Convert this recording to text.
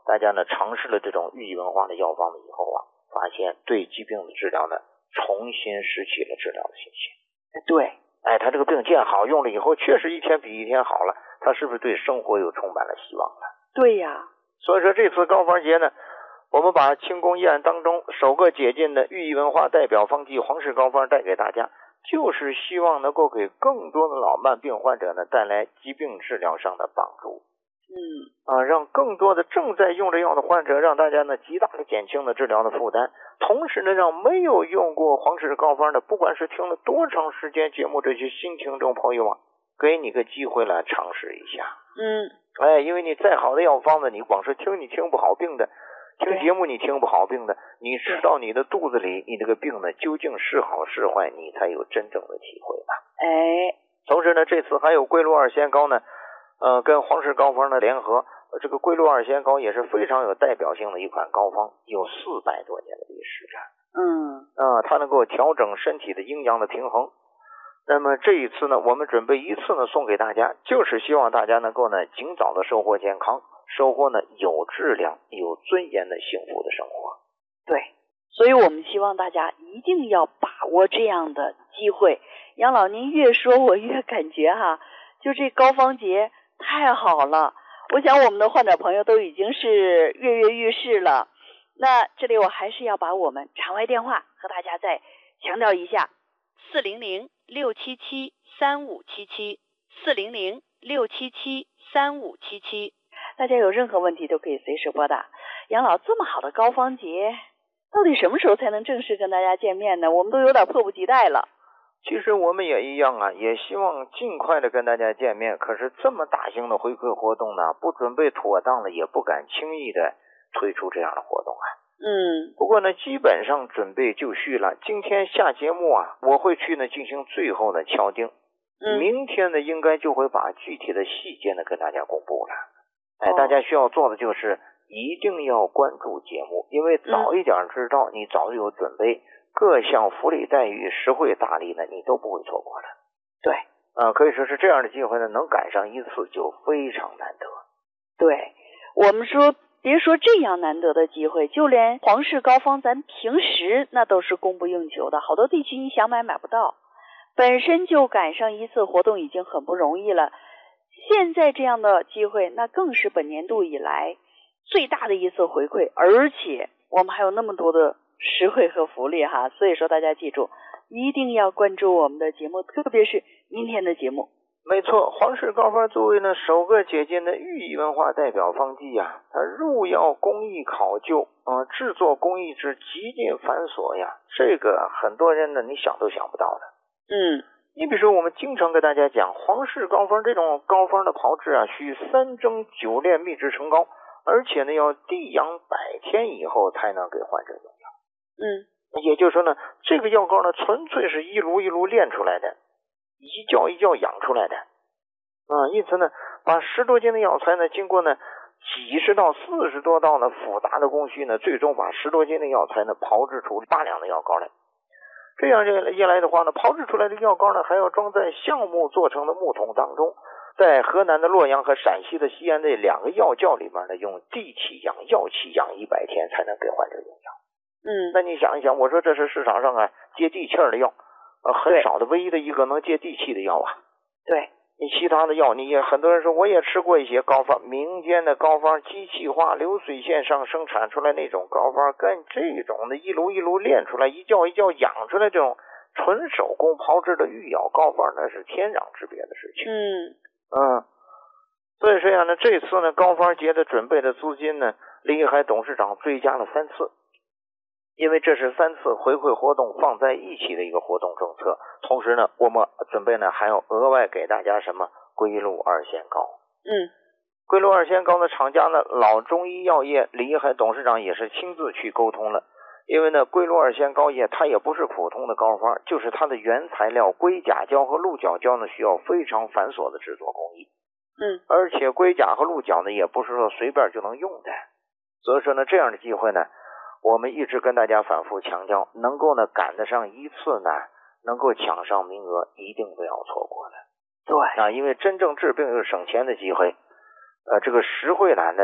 大家呢尝试了这种寓意文化的药方子以后啊，发现对疾病的治疗呢重新拾起了治疗的信心。 对， 他这个病见好，用了以后确实一天比一天好了，他是不是对生活又充满了希望了？ 对呀。 所以说这次高方节呢，我们把清宫议案当中首个解禁的寓意文化代表方剂皇氏膏方带给大家，就是希望能够给更多的老慢病患者呢带来疾病治疗上的帮助。让更多的正在用着药的患者，让大家呢极大的减轻了治疗的负担，同时呢让没有用过皇氏膏方的，不管是听了多长时间节目这些新听众朋友啊，给你个机会来尝试一下。因为你再好的药方子，你光是听你听不好病的，听节目你听不好病的，你知道你的肚子里你这个病呢究竟是好是坏，你才有真正的体会吧。同时呢这次还有龟鹿二仙膏呢跟皇氏膏方的联合，这个龟鹿二仙膏也是非常有代表性的一款膏方，有400多年的历史它能够调整身体的阴阳的平衡。那么这一次呢，我们准备一次呢送给大家，就是希望大家能够呢尽早的收获健康，收获呢有质量有尊严的幸福的生活。 对，所以我们希望大家一定要把握这样的机会。杨老您越说我越感觉就这膏方节太好了，我想我们的患者朋友都已经是跃跃欲试了。那这里我还是要把我们场外电话和大家再强调一下，400-677-3577 400-677-3577，大家有任何问题都可以随时拨打。杨老，这么好的膏方节到底什么时候才能正式跟大家见面呢？我们都有点迫不及待了。 其实我们也一样也希望尽快的跟大家见面，可是这么大型的回馈活动呢，不准备妥当的也不敢轻易的推出这样的活动不过呢基本上准备就绪了。今天下节目我会去呢进行最后的敲定，明天呢应该就会把具体的细节呢跟大家公布了。大家需要做的就是一定要关注节目，因为早一点知道你早有准备，各项福利待遇实惠大礼呢你都不会错过的。 对， 可以说是这样的机会呢能赶上一次就非常难得。 对，我们说别说这样难得的机会，就连皇氏膏方咱平时那都是供不应求的，好多地区你想买不到，本身就赶上一次活动已经很不容易了，现在这样的机会那更是本年度以来最大的一次回馈，而且我们还有那么多的实惠和福利所以说大家记住一定要关注我们的节目，特别是明天的节目。 没错，皇氏膏方作为呢首个解禁的寓意文化代表方剂它入药工艺考究制作工艺之极尽繁琐这个很多人呢你想都想不到的。你比如说我们经常跟大家讲，皇氏膏方这种膏方的炮制需3蒸9炼秘制成膏，而且呢要地养100天以后才能给患者用药。也就是说呢这个药膏呢纯粹是一炉一炉炼出来的，一窖一窖养出来的因此呢把10多斤的药材呢经过呢几十到40多道呢复杂的工序呢，最终把10多斤的药材呢炮制出8两的药膏来。这样一来的话呢，炮制出来的药膏呢还要装在橡木做成的木桶当中，在河南的洛阳和陕西的西安的2个药窖里面呢用地气养药气养100天才能给患者用药。那你想一想，我说这是市场上接地气的药很少的唯一的一个能接地气的药对， 你其他的药你也很多人说我也吃过一些膏方，民间的膏方机器化流水线上生产出来那种膏方，跟这种的一炉一炉炼出来一窖一窖养出来这种纯手工炮制的御药膏方，那是天壤之别的事情。所以说呢这次呢膏方节的准备的资金呢，李海董事长追加了3次，因为这是3次回馈活动放在一起的一个活动政策。同时呢我们准备呢还要额外给大家什么龟鹿二仙膏。龟鹿二仙膏的厂家呢老中医药业李海董事长也是亲自去沟通了，因为呢龟鹿二仙膏液它也不是普通的膏方，就是它的原材料龟甲胶和鹿角胶呢需要非常繁琐的制作工艺。而且龟甲和鹿角呢也不是说随便就能用的。所以说呢这样的机会呢我们一直跟大家反复强调，能够呢赶得上一次呢，能够抢上名额，一定不要错过的。 对因为真正治病又省钱的机会，这个实惠难的